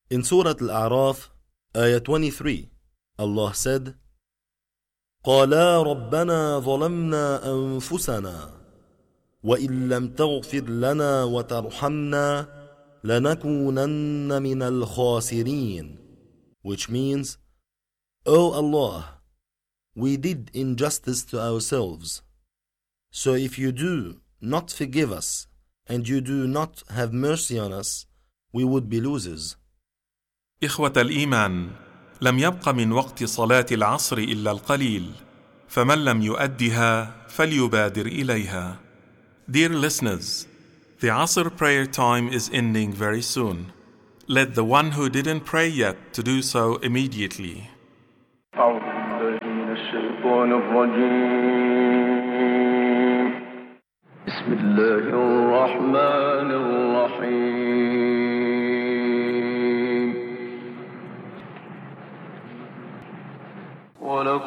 In Surah Al-A'raf, Ayah 23, Allah said, قَالَا رَبَّنَا ظَلَمْنَا أَنفُسَنَا وَإِن لَّمْ تَغْفِرْ لَنَا وَتَرْحَمْنَا لَنَكُونَنَّ مِنَ الْخَاسِرِينَ, which means, O Allah, we did injustice to ourselves. So if you do not forgive us and you do not have mercy on us, we would be losers. إخوة الإيمان، لم يبق من وقت صلاة العصر إلا القليل، فمن لم يؤدها فليبادر إليها. Dear listeners, the Asr prayer time is ending very soon. Let the one who didn't pray yet to do so immediately. أعوذ بالله من الشيطان الرجيم. بسم الله الرحمن الرحيم.